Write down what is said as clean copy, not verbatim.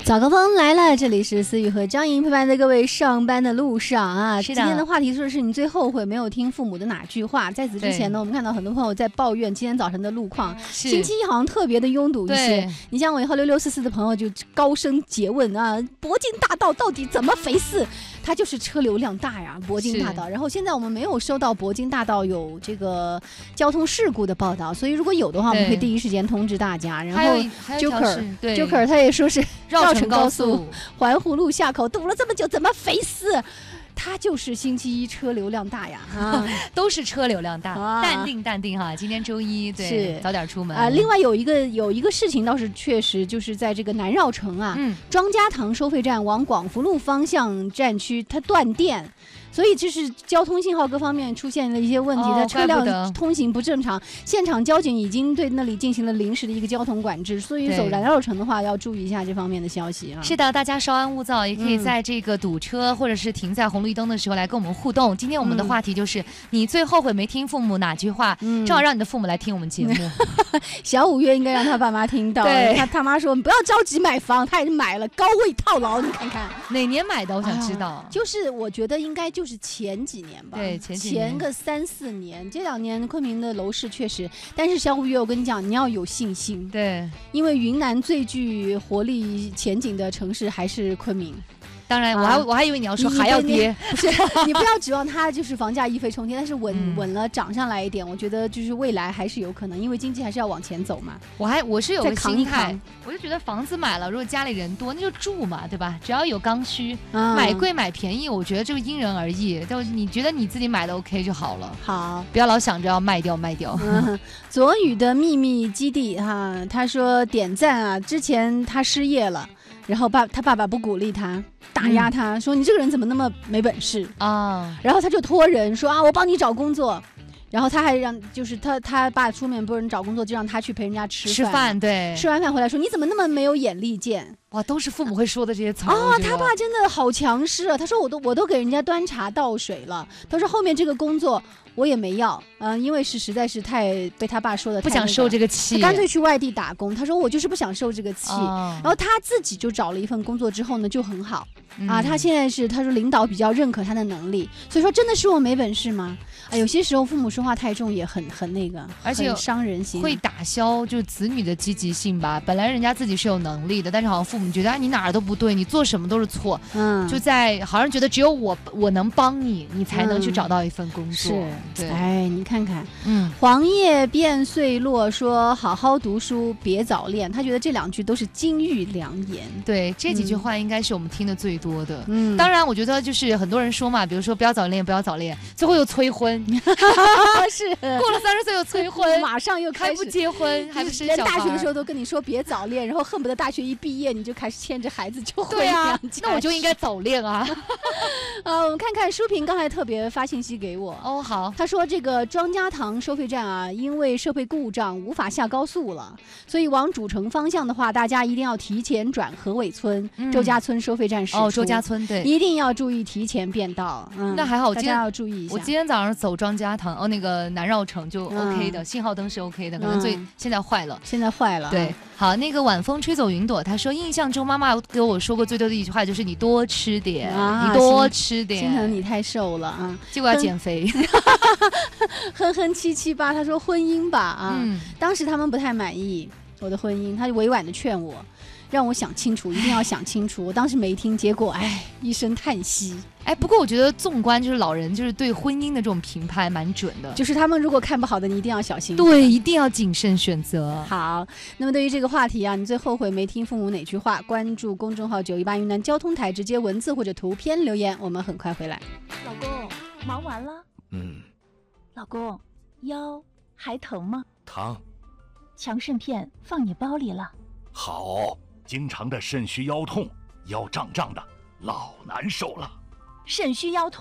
早高峰来了，这里是思雨和张莹陪伴在各位上班的路上啊。 今天的话题说的是你最后悔没有听父母的哪句话。在此之前呢，我们看到很多朋友在抱怨今天早晨的路况，星期一好像特别的拥堵一些。你像我以后6644的朋友就高声诘问啊，铂金大道到底怎么肥四？它就是车流量大呀，铂金大道。然后现在我们没有收到铂金大道有这个交通事故的报道，所以如果有的话，我们会第一时间通知大家。然后 Joker 他也说是绕城高速环湖路下口堵了这么久，怎么肥四？它就是星期一车流量大呀， 都是车流量大，淡定哈。今天周一，对，是早点出门啊。另外有一个事情倒是确实就是在这个南绕城啊，庄家塘收费站往广福路方向站区它断电。所以这是交通信号各方面出现了一些问题的，车辆通行不正常。现场交警已经对那里进行了临时的一个交通管制，所以走南绕城的话要注意一下这方面的消息啊。 是的，大家稍安勿躁，也可以在这个堵车或者是停在红绿灯的时候来跟我们互动。今天我们的话题就是你最后悔没听父母哪句话，正好让你的父母来听我们节目。 小5月应该让他爸妈听到，他妈说不要着急买房，他已经买了高位套牢，你看看哪年买的？我想知道。 就是我觉得应该就是前几年吧， 对，前个3、4年，这2年昆明的楼市确实，但是小5月我跟你讲，你要有信心， 对， 因为云南最具活力前景的城市还是昆明。 当然，我还以为你要说还要跌， 不是，你不要指望它就是房价一飞冲天，但是稳了涨上来一点，我觉得就是未来还是有可能，因为经济还是要往前走嘛。 我是有个心态，我就觉得房子买了，如果家里人多，那就住嘛，对吧？只要有刚需，买贵买便宜，我觉得这个因人而异。就你觉得你自己买的 OK 就好了， 好， 不要老想着要卖掉。 左宇的秘密基地哈，他说点赞啊，之前他失业了。然后他爸爸不鼓励他，打压他，说你这个人怎么那么没本事啊？然后他就托人说啊，我帮你找工作。然后他还让就是他爸出面不是人找工作，就让他去陪人家吃饭。 对， 吃完饭回来说你怎么那么没有眼力见？ 哇，都是父母会说的这些词啊！他爸真的好强势啊！他说我都给人家端茶倒水了。他说后面这个工作我也没要，因为实在是太被他爸说的， 不想受这个气， 他干脆去外地打工。他说我就是不想受这个气。然后他自己就找了一份工作之后呢就很好啊。他现在是他说领导比较认可他的能力，所以说真的是我没本事吗？有些时候父母说话太重也很那个， 而且伤人心， 会打消就是子女的积极性吧。本来人家自己是有能力的，但是好像父母觉得你哪儿都不对，你做什么都是错，就在好像觉得只有我能帮你，你才能去找到一份工作。 是，哎，你看看，黄叶变碎落说好好读书，别早恋。他觉得这2句都是金玉良言。 对，这几句话应该是我们听的最多的。当然我觉得就是很多人说嘛，比如说不要早恋，不要早恋，最后又催婚。 是过了30岁又催婚， 马上又开始还不结婚，还不生小孩。 大学的时候都跟你说别早恋，然后恨不得大学一毕业你就开始牵着孩子就回娘家。那我就应该早恋啊！ 我们看看舒平刚才特别发信息给我哦，好， 他说这个庄家塘收费站啊，因为设备故障无法下高速了，所以往主城方向的话，大家一定要提前转河尾村、周家村收费站驶出。 周家村对， 一定要注意提前变道。 那还好， 大家要注意一下。 我今天早上走庄家塘那个南绕城就 OK 的，信号灯是 OK 的，可能现在坏了。对，好，那个晚风吹走云朵，他说印象中妈妈给我说过最多的一句话就是你多吃点，你多吃点， 心疼你太瘦了啊， 结果要减肥。 哼哼778，他说婚姻吧当时他们不太满意我的婚姻，他就委婉的劝我，让我想清楚，一定要想清楚。我当时没听，结果一声叹息。 不过我觉得纵观就是老人就是对婚姻的这种评判蛮准的， 就是他们如果看不好的，你一定要小心。 对，一定要谨慎选择。 好，那么对于这个话题啊，你最后悔没听父母哪句话？关注公众号918云南交通台，直接文字或者图片留言，我们很快回来。 老公，忙完了？老公，腰还疼吗？ 疼。 强肾片放你包里了。 好，经常的肾虚腰痛，腰胀胀的，老难受了。 肾虚腰痛